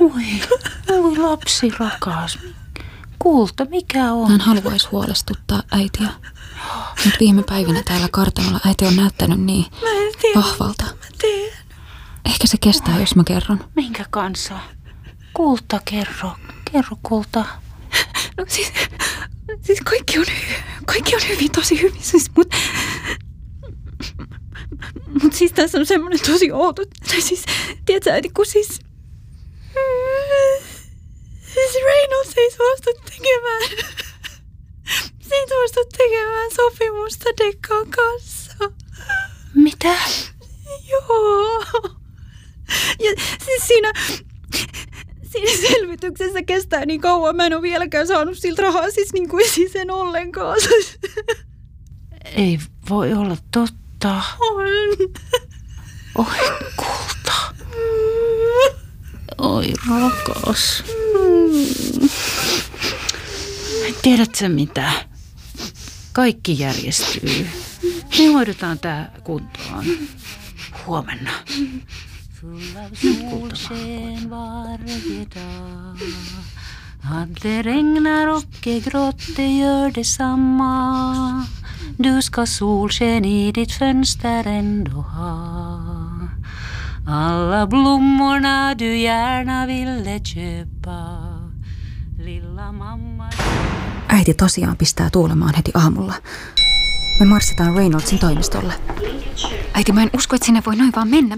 Oi lapsi rakas. Kulta, mikä on? Hän haluaisi huolestuttaa äitiä. Nyt viime päivinä täällä kartanolla äiti on näyttänyt niin vahvalta. Ehkä se kestää, jos mä kerron. Minkä kanssa? Kulta, kerro. Kerro, Kulta. No siis kaikki on hyvin, tosi hyvin. Mutta siis tässä on semmoinen tosi outo. Siis, tiedätkö äiti, kun siis Reynolds ei suostu tekemään sopimusta Deccan kanssa. Mitä? Joo. Ja siis siinä selvityksessä kestää niin kauan. Mä en ole vieläkään saanut siltä rahaa, siis en ollenkaan. Ei voi olla totta. On. Oi, Kulta. Oi, rakas. Tiedätkö mitä? Kaikki järjestyy. Me hoidetaan tää kuntoon. Huomenna. Solsken varje dag. Att det regnar och är grått, det gör detsamma. Du ska solsken i ditt fönster ändå ha. Alla blommorna du gärna ville köpa. Lilla mamma. Äiti tosiaan pistää tuulemaan heti aamulla. Me marssitaan Reynoldsin toimistolle. Äiti, mä en usko, että sinne voi noin vaan mennä.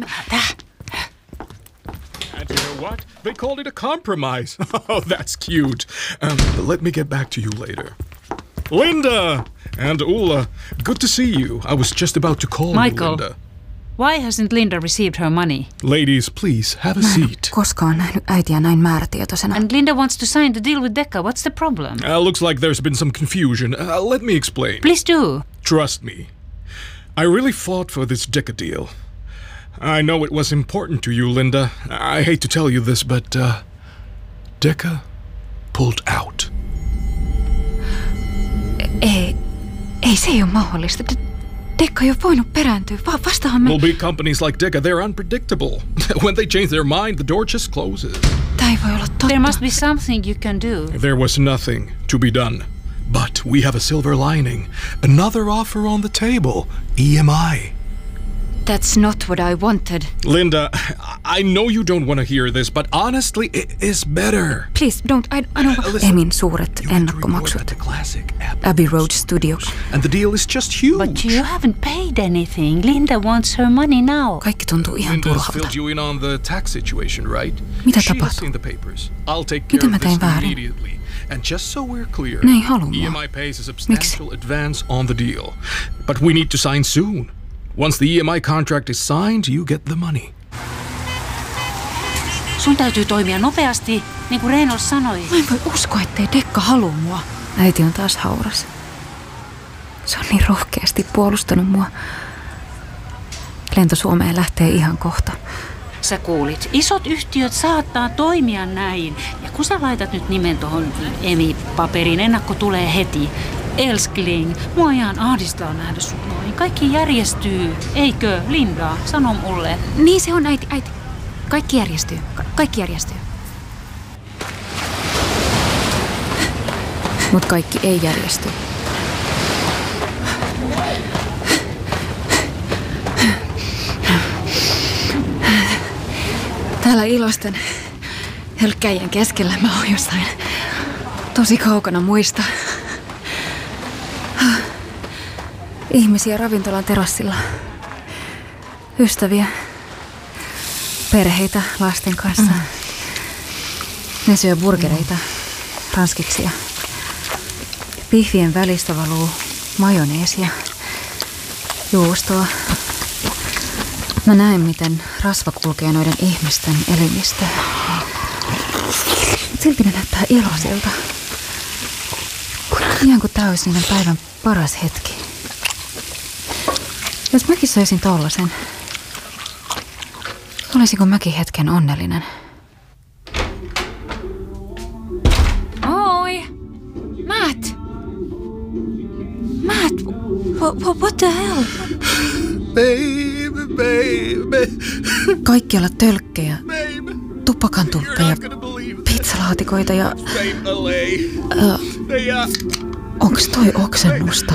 And you know what? They called it a compromise. Oh, that's cute. Let me get back to you later. Linda and Ulla, good to see you. I was just about to call Michael, you, Linda. Why hasn't Linda received her money? Ladies, please, have a Mä en seat. koskaan nähnyt äitiä näin määrätietoisena. And Linda wants to sign the deal with Decca. What's the problem? Looks like there's been some confusion. Let me explain. Please do. Trust me. I really fought for this Decca deal. I know it was important to you, Linda. I hate to tell you this, but Decca pulled out. Ei se ei ole mahdollista. Decca ei ole voinut perääntyä. Vastahan me... Well, big companies like Decca, they're unpredictable. When they change their mind, the door just closes. Tää ei voi olla totta. There must be something you can do. There was nothing to be done. But we have a silver lining. Another offer on the table. EMI. That's not what I wanted. Linda, I know you don't want to hear this, but honestly, it is better. Please, don't. I don't... Listen, Emin suuret you get to record ennakkomaksut. at the classic Abbey Road Studios. And the deal is just huge. But you haven't paid anything. Linda wants her money now. Kaikki tuntuu ihan Linda's turhalta. filled you in on the tax situation, right? Mitä She has tapahtui? seen the papers. I'll take Mitä care mä of this tein väärin? immediately. And just so we're clear, Ne ei halua mua. EMI pays a substantial advance on the deal. But we need to sign soon. Once the EMI contract is signed, you get the money. Sun täytyy toimia nopeasti, niin kuin Reynolds sanoi. Mä en voi uskoa, ettei Decca halua mua. Äiti on taas hauras. Se on niin rohkeasti puolustanut mua. Lento Suomeen lähtee ihan kohta. Sä kuulit, isot yhtiöt saattaa toimia näin. Ja kun sä laitat nyt nimen tohon EMI-paperiin, ennakko tulee heti. Elskling, mua ihan ahdistaa nähdä sut noin. Kaikki järjestyy, eikö, Linda? Sano mulle. Niin se on, äiti. Kaikki järjestyy. Kaikki järjestyy. Mut kaikki ei järjesty. Täällä ilosten hölkkäjien keskellä mä oon jossain tosi kaukana muista. Ihmisiä ravintolan terassilla. Ystäviä. Perheitä lasten kanssa. Ne syö burgereita, ranskiksia. Biffien välistä valuu majoneesia, juustoa. Mä näen, miten rasva kulkee noiden ihmisten elimistöön. Silti ne näyttää iloisilta. Ihan kuin tää olisi niiden päivän paras hetki. Jos mäkin söisin tollasen, olisiko mäkin hetken onnellinen? Oi! Matt! What the hell? Baby. Kaikkialla tölkkejä. Baby. tupakantuppeja, pizzalaatikoita ja... Onks toi oksennusta?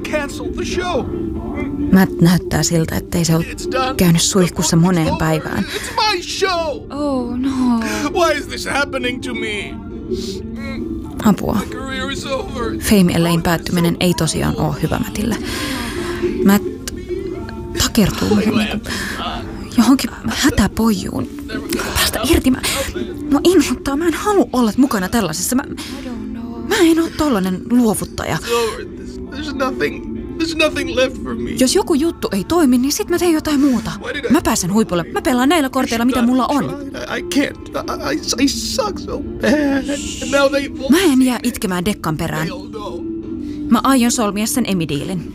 Matt näyttää siltä, ettei se ole käynyt suihkussa moneen päivään. Oh no. Why is this happening to me? Apua. Fame LA:n päättyminen ei tosiaan ole hyvä Mattille. Matt takertuu johonkin hätäpojuun. Päästä irti. Mä inhottaa. Mä en halua olla mukana tällaisessa. Mä en ole tollanen luovuttaja. There's nothing left for me. Jos joku juttu ei toimi, niin sit mä teen jotain muuta. Mä pääsen huipulle. Mä pelaan näillä korteilla, mitä mulla on. I can't. I suck so bad. Now they... Mä en jää itkemään Dekkan perään. Mä aion solmia sen Emmy-diilin.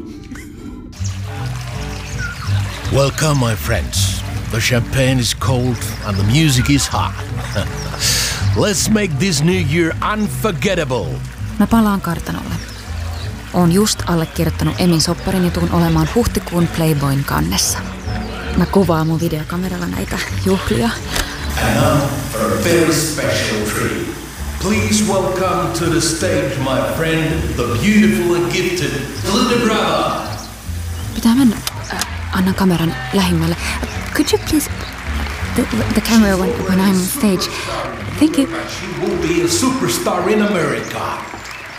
Welcome, my friends. The champagne is cold and the music is hot. Let's make this new year unforgettable. Mä palaan kartanolle. Oon just allekirjoittanut Emin sopparin ja tuun olemaan huhtikuun Playboyn kannessa. Mä kuvaan mun videokameralla näitä juhlia. And now for a very special treat. Please welcome to the stage, my friend, the beautiful and gifted Linda Brava. Pitää mennä. Annan kameran lähimmälle. Could you please... The camera when I'm on stage. Thank you. She will be a superstar in America.